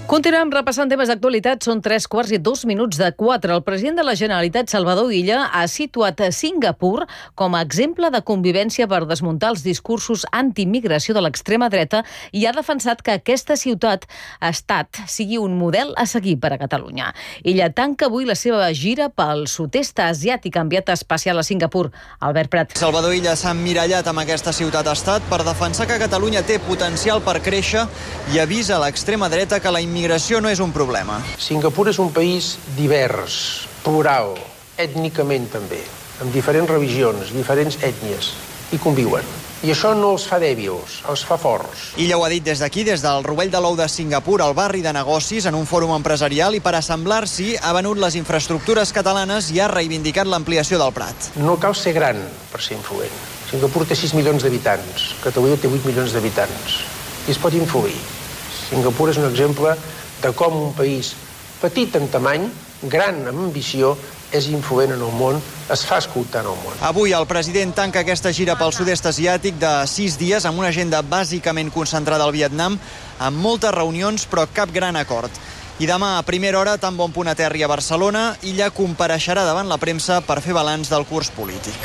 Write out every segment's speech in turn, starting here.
Continuem repassant temes d'actualitat. Són 3:02 El president de la Generalitat, Salvador Illa, ha situat a Singapur com a exemple de convivència per desmuntar els discursos anti-immigració de l'extrema dreta i ha defensat que aquesta ciutat-estat sigui un model a seguir per a Catalunya. Illa tanca avui la seva gira pel sud-est asiàtic, enviat especial a Singapur. Albert Prat. Salvador Illa s'ha emmirallat amb aquesta ciutat-estat per defensar que Catalunya té potencial per créixer i avisa a l'extrema dreta que la immigració no és un problema. Singapur és un país divers, plural, ètnicament també, amb diferents religions, diferents ètnies, i conviuen. I això no els fa dèbils, els fa forts. Illa ho ha dit des d'aquí, des del Rovell de l'Ou de Singapur, al barri de negocis, en un fòrum empresarial, i per assemblar-s'hi ha venut les infraestructures catalanes i ha reivindicat l'ampliació del Prat. No cal ser gran per ser influent. Singapur té 6 milions d'habitants, Catalunya té 8 milions d'habitants, i es pot influir. Singapur és un exemple de com un país petit en tamany, gran amb ambició, és influent en el món, es fa escoltar en el món. Avui el president tanca aquesta gira pel sud-est asiàtic de 6 dies amb una agenda bàsicament concentrada al Vietnam, amb moltes reunions però cap gran acord. I demà a primera hora, tan bon punt aterri a Barcelona, Illa compareixerà davant la premsa per fer balanç del curs polític.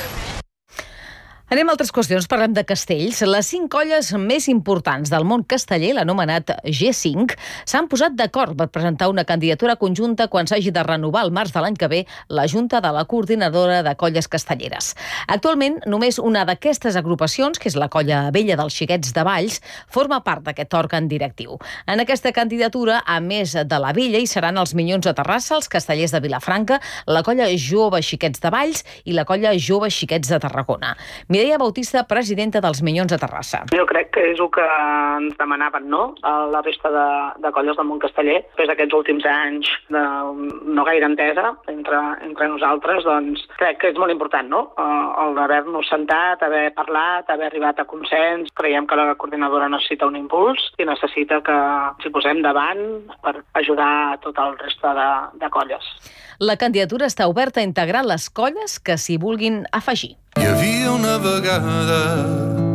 Anem a altres qüestions, parlem de castells. Les 5 colles més importants del món casteller, l'anomenat G5, s'han posat d'acord per presentar una candidatura conjunta quan s'hagi de renovar al març de l'any que ve la Junta de la Coordinadora de Colles Castelleres. Actualment, només una d'aquestes agrupacions, que és la Colla Vella dels Xiquets de Valls, forma part d'aquest òrgan directiu. En aquesta candidatura, a més de la Vella, hi seran els Minyons de Terrassa, els Castellers de Vilafranca, la Colla Jove Xiquets de Valls i la Colla Jove Xiquets de Tarragona. Mireia Bautista, presidenta dels Minyons de Terrassa. Jo crec que és el que ens demanaven, no?, a la resta de colles del món casteller. Després d'aquests últims anys de no gaire entesa entre nosaltres, doncs crec que és molt important, no?, el d'haver-nos sentat, haver parlat, haver arribat a consens. Creiem que la coordinadora necessita un impuls i necessita que ens hi posem davant per ajudar a tot el reste de colles. La candidatura està oberta a integrar les colles que s'hi vulguin afegir. Hi havia una vegada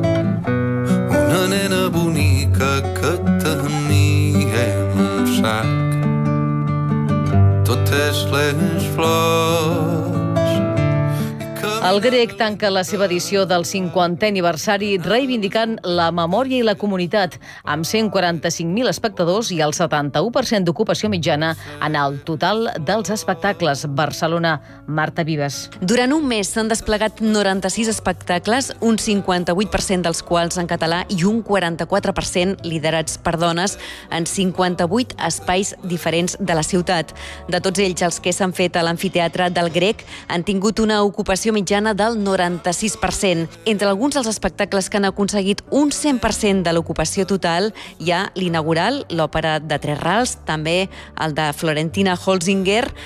una nena bonica que tenia en un sac totes les flors. El Grec tanca la seva edició del 50è aniversari reivindicant la memòria i la comunitat, amb 145.000 espectadors i el 71% d'ocupació mitjana en el total dels espectacles. Barcelona, Marta Vives. Durant un mes s'han desplegat 96 espectacles, un 58% dels quals en català i un 44% liderats per dones en 58 espais diferents de la ciutat. De tots ells, els que s'han fet a l'amfiteatre del Grec han tingut una ocupació mitjana del 96%. Entre alguns dels espectacles que han aconseguit un 100% de l'ocupació total hi ha l'inaugural, l'òpera de Tres Rals, també el de Florentina Holzinger,